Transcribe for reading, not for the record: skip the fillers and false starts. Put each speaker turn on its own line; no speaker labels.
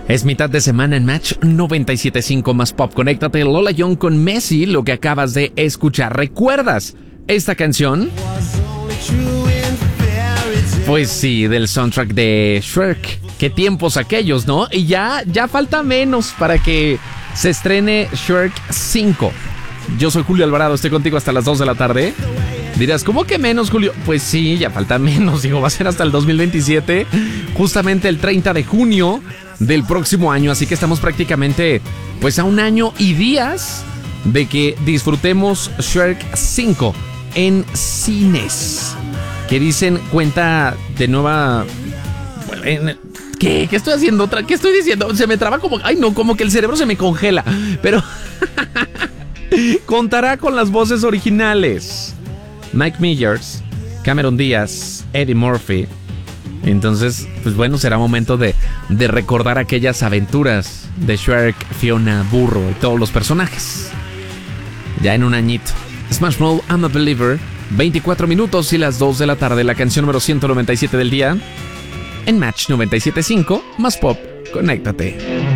Es mitad de semana en Match 97.5 más Pop. Conéctate, Lola Young con Messi, lo que acabas de escuchar. ¿Recuerdas esta canción? Pues sí, del soundtrack de Shrek. Qué tiempos aquellos, ¿no? Y ya falta menos para que se estrene Shrek 5. Yo soy Julio Alvarado, estoy contigo hasta las 2 de la tarde. Dirás, ¿cómo que menos, Julio? Pues sí, ya falta menos, digo, va a ser hasta el 2027, justamente el 30 de junio del próximo año, así que estamos prácticamente, pues, a un año y días de que disfrutemos Shrek 5 en cines, que dicen cuenta de nueva... ¿Qué estoy haciendo? ¿Qué estoy diciendo? Se me traba como... Ay, no, como que el cerebro se me congela, pero... contará con las voces originales. Mike Myers, Cameron Díaz, Eddie Murphy. Entonces, pues bueno, será momento de recordar aquellas aventuras de Shrek, Fiona, Burro y todos los personajes. Ya en un añito. Smash Mouth, I'm a Believer. 24 minutos y las 2 de la tarde. La canción número 197 del día. En Match 97.5 más Pop. Conéctate.